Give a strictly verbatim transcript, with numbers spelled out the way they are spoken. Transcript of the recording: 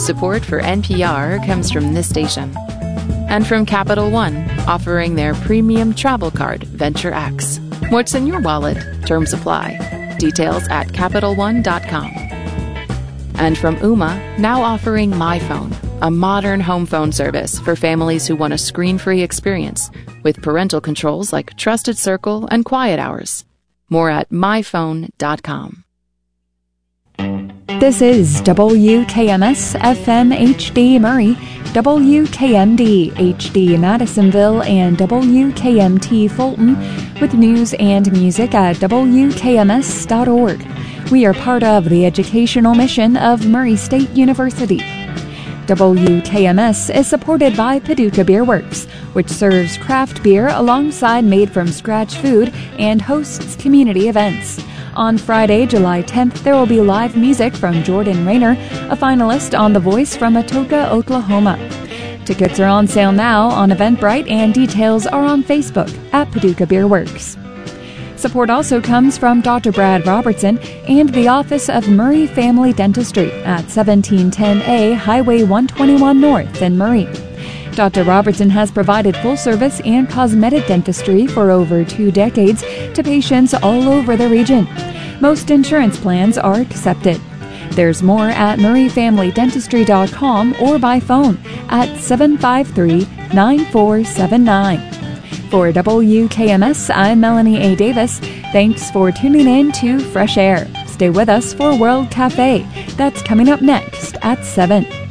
support for N P R comes from this station. And from Capital One, offering their premium travel card, Venture X. What's in your wallet? Terms apply. Details at Capital One dot com. And from Ooma, now offering MyPhone, a modern home phone service for families who want a screen-free experience with parental controls like Trusted Circle and Quiet Hours. More at My Phone dot com. This is W K M S F M H D Murray, W K M D H D Madisonville, and W K M T Fulton with news and music at W K M S dot org. We are part of the educational mission of Murray State University. W K M S is supported by Paducah Beer Works, which serves craft beer alongside made-from-scratch food and hosts community events. On Friday, July tenth, there will be live music from Jordan Rayner, a finalist on The Voice from Atoka, Oklahoma. Tickets are on sale now on Eventbrite, and details are on Facebook at Paducah Beer Works. Support also comes from Doctor Brad Robertson and the Office of Murray Family Dentistry at seventeen ten A Highway one twenty-one North in Murray. Doctor Robertson has provided full-service and cosmetic dentistry for over two decades to patients all over the region. Most insurance plans are accepted. There's more at murray family dentistry dot com or by phone at seven five three, nine four seven nine. For W K M S, I'm Melanie A. Davis. Thanks for tuning in to Fresh Air. Stay with us for World Cafe. That's coming up next at seven.